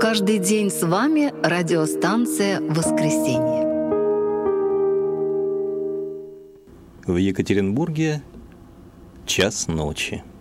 Каждый день с вами радиостанция «Воскресенье». В Екатеринбурге час ночи.